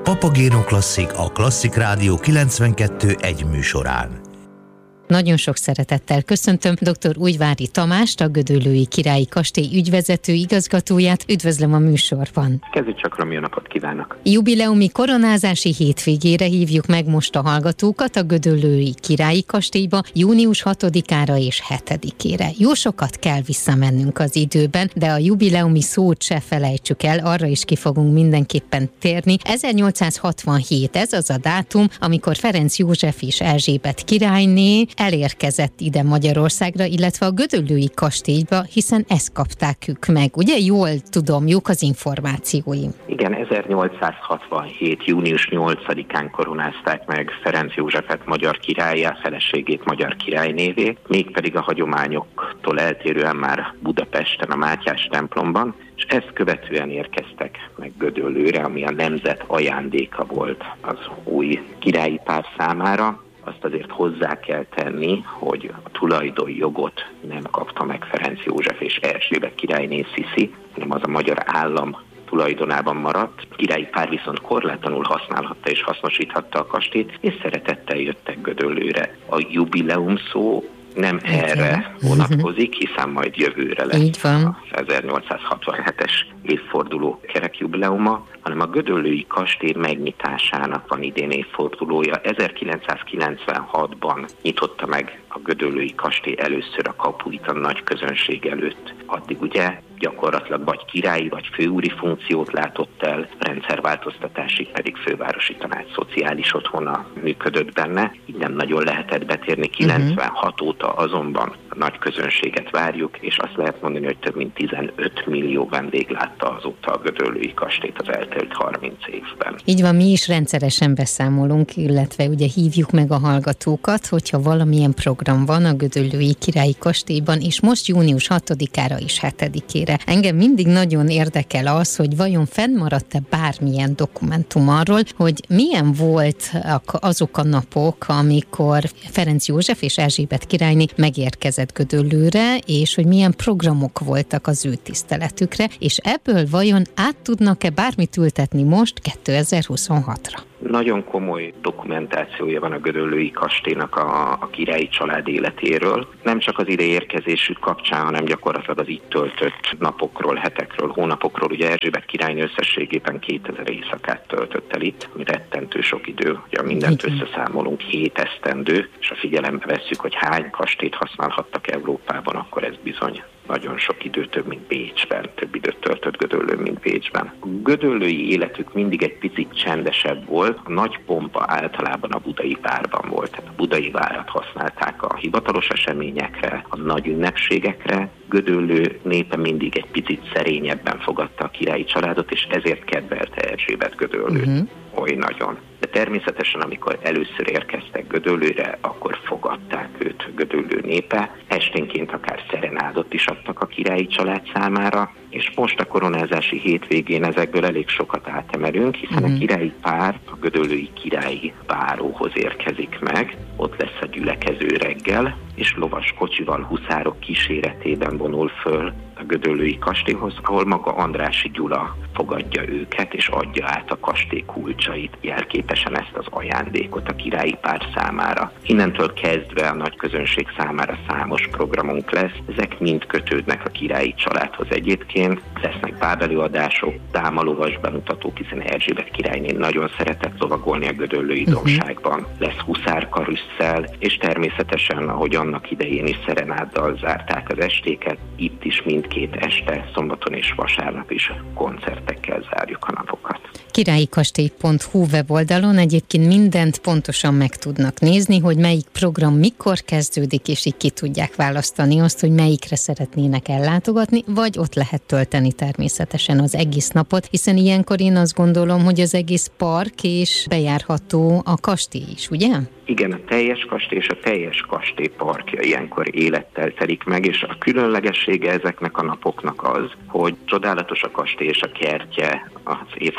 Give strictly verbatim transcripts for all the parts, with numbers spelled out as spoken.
Papagéno Klasszik a Klasszik Rádió kilencvenkettő egy műsorán. Nagyon sok szeretettel köszöntöm dr. Újvári Tamást, a Gödöllői Királyi Kastély ügyvezető igazgatóját. Üdvözlöm a műsorban. Kezdjük csak, jó napot kívánok! Jubileumi koronázási hétvégére hívjuk meg most a hallgatókat a Gödöllői Királyi Kastélyba június hatodikára és hetedikére. Jó sokat kell visszamennünk az időben, de a jubileumi szót se felejtsük el, arra is ki fogunk mindenképpen térni. ezernyolcszázhatvanhét ez az a dátum, amikor Ferenc József és Erzsébet királyné elérkezett ide Magyarországra, illetve a Gödöllői kastélyba, hiszen ezt kapták ők meg. Ugye jól tudom, jók az információim? Igen, ezernyolcszázhatvanhét június nyolcadikán koronázták meg Ferenc Józsefet magyar királlyá, feleségét magyar királynévé, mégpedig a hagyományoktól eltérően már Budapesten, a Mátyás templomban, és ezt követően érkeztek meg Gödöllőre, ami a nemzet ajándéka volt az új királyi pár számára. Azt azért hozzá kell tenni, hogy a tulajdonjogot nem kapta meg Ferenc József és Erzsébet királyné Sziszi, hanem az a magyar állam tulajdonában maradt. A királyi pár viszont korlátlanul használhatta és hasznosíthatta a kastélyt, és szeretettel jöttek Gödöllőre. A jubileum szó nem okay. erre vonatkozik, hiszen majd jövőre lesz az ezernyolcszázhatvanhetes évforduló kerekjubileuma, hanem a Gödöllői kastély megnyitásának van idén évfordulója. ezerkilencszázkilencvenhatban nyitotta meg a Gödöllői kastély először a kapuit a nagy közönség előtt. Addig ugye gyakorlatilag vagy királyi, vagy főúri funkciót látott el, rendszerváltoztatásig pedig fővárosi tanács szociális otthona működött benne. Így nem nagyon lehetett betérni. kilencvenhat óta azonban a nagy közönséget várjuk, és azt lehet mondani, hogy több mint tizenöt millió vendég látta azóta a Gödöllői kastélyt az eltelt harminc évben. Így van, mi is rendszeresen beszámolunk, illetve ugye hívjuk meg a hallgatókat, hogyha valamilyen program van a Gödöllői Királyi Kastélyban, és most június hatodikára és hetedikére. Engem mindig nagyon érdekel az, hogy vajon fennmaradt-e bármilyen dokumentum arról, hogy milyen volt azok a napok, amikor Ferenc József és Erzsébet királyné megérkezett Gödöllőre, és hogy milyen programok voltak az ő tiszteletükre, és ebből vajon át tudnak-e bármit ültetni most kétezer-huszonhatra? Nagyon komoly dokumentációja van a Gödöllői kastélynak a, a királyi család életéről. Nem csak az ide érkezésük kapcsán, hanem gyakorlatilag az itt töltött napokról, hetekről, hónapokról. Ugye Erzsébet királyné összességében kétezer éjszakát töltött el itt, ami rettentő sok idő. Ugye mindent összeszámolunk, hét esztendő, és ha figyelembe vesszük, hogy hány kastélyt használhattak Európában, akkor ez bizony nagyon sok idő, több, mint Bécsben, több időt töltött Gödöllőn, mint Bécsben. A gödöllői életük mindig egy picit csendesebb volt, a nagy pompa általában a budai várban volt. Tehát a budai várat használták a hivatalos eseményekre, a nagy ünnepségekre. Gödöllő népe mindig egy picit szerényebben fogadta a királyi családot, és ezért kedvelte Erzsébet Gödöllőt. Uh-huh. Oly nagyon. De természetesen, amikor először érkeztek Gödöllőre, akkor fogadták őt Gödöllő népe. Esténként akár szerenádot is adtak a királyi család számára, és most a koronázási hétvégén ezekből elég sokat átemelünk, hiszen mm. a királyi pár a Gödöllői királyi váróhoz érkezik meg, ott lesz a gyülekező reggel, és lovas kocsival, huszárok kíséretében vonul föl a Gödöllői kastélyhoz, ahol maga Andrássy Gyula fogadja őket, és adja át a kastély kulcsait, jelképesen ezt az ajándékot a királyi pár számára. Innentől kezdve a nagy közönség számára számos programunk lesz, ezek mind kötődnek a királyi családhoz egyébként. Lesznek bábelőadások, támalovas bemutatók, hiszen Erzsébet királyné nagyon szeretett lovagolni a Gödöllői uh-huh. dombságban. Lesz huszárkarüsszel, és természetesen, ahogy annak idején is szerenáddal zárták az estéket, itt is mindkét este, szombaton és vasárnap is koncertekkel zárjuk a napokat. királyi-kastély pont hu weboldalon egyébként mindent pontosan meg tudnak nézni, hogy melyik program mikor kezdődik, és így ki tudják választani azt, hogy melyikre szeretnének ellátogatni, vagy ott lehet tölteni természetesen az egész napot, hiszen ilyenkor én azt gondolom, hogy az egész park és bejárható a kastély is, ugye? Igen, a teljes kastély és a teljes kastély parkja ilyenkor élettel telik meg, és a különlegessége ezeknek a napoknak az, hogy csodálatos a kastély és a kertje az év háromszáz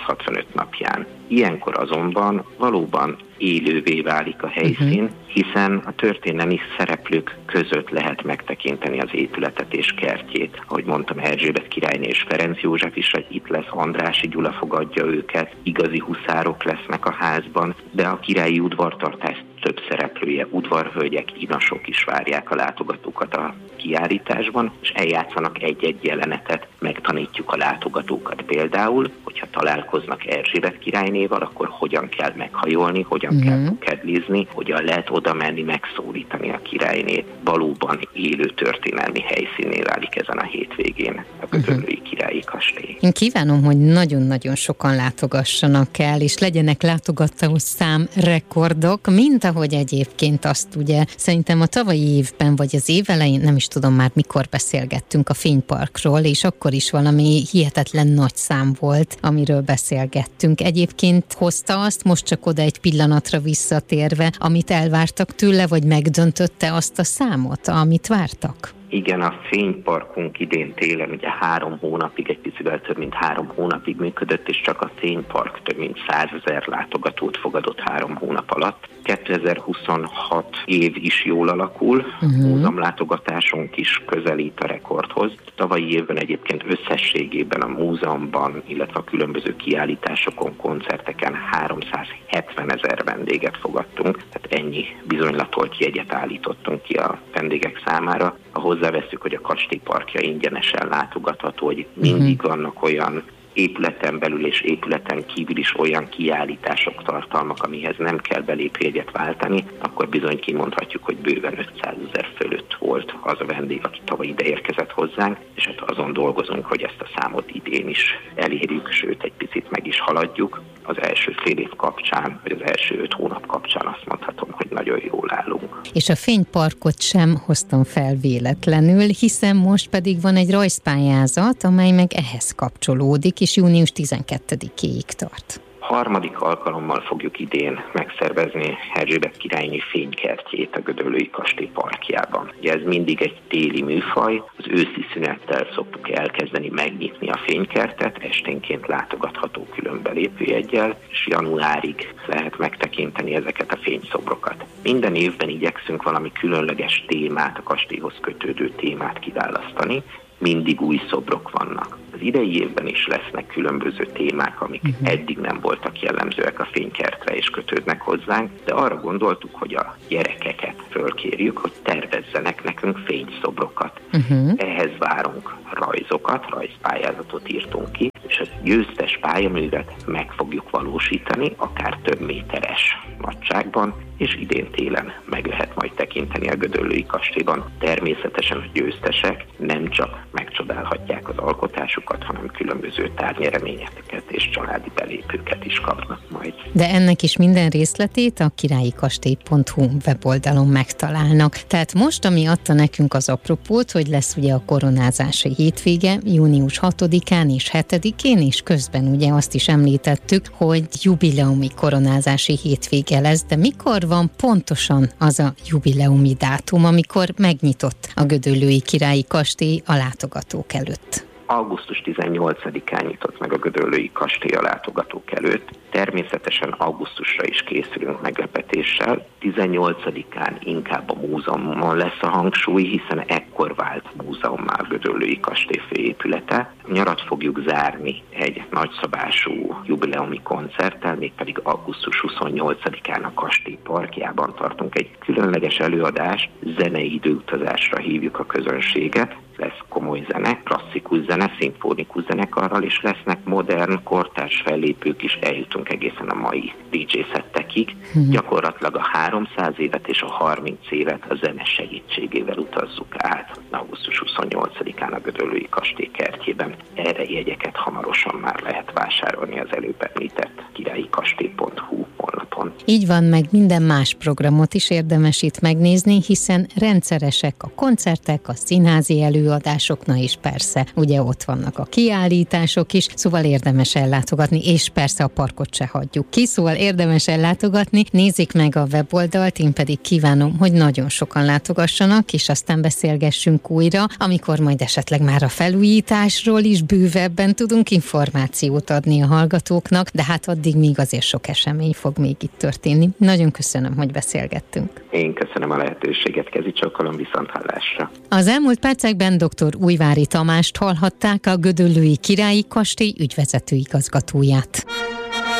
háromszázhatvanöt napján. Ilyenkor azonban valóban élővé válik a helyszín, hiszen a történelmi szereplők között lehet megtekinteni az épületet és kertjét. Ahogy mondtam, Erzsébet királyné és Ferenc József is itt lesz, Andrássy Gyula fogadja őket, igazi huszárok lesznek a házban, de a királyi udvartartás több szereplője, udvarhölgyek, inasok is várják a látogatókat a kiállításban, és eljátszanak egy-egy jelenetet, megtanítjuk a látogatókat például, hogyha találkoznak Erzsébet királynéval, akkor hogyan kell meghajolni, hogyan mm-hmm. kell kedlizni, hogyan lehet oda menni, megszólítani a királynét. Valóban élő történelmi helyszínné válik ezen a hétvégén a Gödöllői mm-hmm. Királyi Kastély. Én kívánom, hogy nagyon-nagyon sokan látogassanak el, és legyenek látogató szám rekordok, mint ahogy egyébként azt ugye szerintem a tavalyi évben, vagy az év elején, nem is tudom már mikor beszélgettünk a Fényparkról, és akkor is valami hihetetlen nagy szám volt, amiről beszélgettünk. Egyébként hozta azt, most csak oda egy pillanatra visszatérve, amit elvártak tőle, vagy megdöntötte azt a számot, amit vártak? Igen, a Fényparkunk idén télen ugye három hónapig, egy picivel több mint három hónapig működött, és csak a Fénypark több mint százezer látogatót fogadott három hónap alatt. kétezer-huszonhat év is jól alakul, uh-huh. múzeumlátogatásunk is közelít a rekordhoz. Tavalyi évben egyébként összességében a múzeumban, illetve a különböző kiállításokon, koncerteken háromszázhetvenezer vendéget fogadtunk, tehát ennyi bizonylatolt jegyet állítottunk ki a vendégek számára. Ha hozzáveszünk, hogy a kastély parkja ingyenesen látogatható, hogy mindig uh-huh. vannak olyan épületen belül és épületen kívül is olyan kiállítások, tartalmak, amihez nem kell belépőjegyet váltani, akkor bizony kimondhatjuk, hogy bőven ötszázezer fölött volt az a vendég, aki tavaly ide érkezett hozzánk, és hát azon dolgozunk, hogy ezt a számot idén is elérjük, sőt egy picit meg is haladjuk. Az első fél év kapcsán, vagy az első öt hónap kapcsán azt mondhatom, hogy nagyon jól állunk. És a Fényparkot sem hoztam fel véletlenül, hiszen most pedig van egy rajzpályázat, amely meg ehhez kapcsolódik, és június tizenkettedikéig tart. Harmadik alkalommal fogjuk idén megszervezni Erzsébet királyné fénykertjét a Gödöllői Kastély parkjában. Ugye ez mindig egy téli műfaj, az őszi szünettel szoktuk elkezdeni megnyitni a fénykertet, esténként látogatható külön belépőjeggyel, és januárig lehet megtekinteni ezeket a fényszobrokat. Minden évben igyekszünk valami különleges témát, a kastélyhoz kötődő témát kiválasztani, mindig új szobrok vannak. Az idei évben is lesznek különböző témák, amik uh-huh. eddig nem voltak jellemzőek a fénykertre és kötődnek hozzánk, de arra gondoltuk, hogy a gyerekeket fölkérjük, hogy tervezzenek nekünk fényszobrokat. Uh-huh. Ehhez várunk rajzokat, rajzpályázatot írtunk ki, és a győztes pályaművet meg fogjuk valósítani, akár több méteres nagyságban, és idén télen meg lehet majd tekinteni a Gödöllői Kastélyban. Természetesen a győztesek nem csak megcsodálhatják az alkotásukat, hanem különböző tárnyereményeket és családi belépőket is kapnak majd. De ennek is minden részletét a királyikastély pont hu weboldalon megtalálnak. Tehát most, ami adta nekünk az apropót, hogy lesz ugye a koronázási hétvége, június hatodikán és hetedikén, és közben ugye azt is említettük, hogy jubileumi koronázási hétvége lesz, de mikor van pontosan az a jubileumi dátum, amikor megnyitott a Gödöllői Királyi Kastély a látogatók előtt? augusztus tizennyolcadikán nyitott meg a Gödöllői Kastély a látogatók előtt. Természetesen augusztusra is készülünk meglepetéssel. tizennyolcadikán inkább a múzeumon lesz a hangsúly, hiszen ekkor vált múzeummá a Gödöllői Kastély főépülete. Nyarat fogjuk zárni egy nagyszabású jubileumi koncerttel, mégpedig augusztus huszonnyolcadikán a kastély parkjában tartunk egy különleges előadást, zenei időutazásra hívjuk a közönséget. Lesz komoly zene, klasszikus zene, szimfonikus zenekarral, és lesznek modern, kortárs fellépők is, eljutunk egészen a mai dé dzsé szettekig. Hmm. Gyakorlatilag a háromszáz évet és a harminc évet a zene segítségével utazzuk át augusztus huszonnyolcadikán a Gödöllői Kastély kertjében. Erre jegyeket hamarosan már lehet vásárolni az előbb említett királyikastély pont hu honlapon. van. Így van, meg minden más programot is érdemes itt megnézni, hiszen rendszeresek a koncertek, a színházi előadások, na és persze, ugye ott vannak a kiállítások is, szóval érdemes ellátogatni, és persze a parkot se hagyjuk ki, szóval érdemes ellátogatni. Nézzék meg a weboldalt, én pedig kívánom, hogy nagyon sokan látogassanak, és aztán beszélgessünk újra, amikor majd esetleg már a felújításról is bővebben tudunk információt adni a hallgatóknak, de hát addig még azért sok esemény fog még itt történni. Nagyon köszönöm, hogy beszélgettünk. Én köszönöm a lehetőséget, kezi csókolom, viszonthallásra. Az elmúlt percekben dr. Újvári Tamást hallhatták, a Gödöllői Királyi Kastély ügyvezető igazgatóját.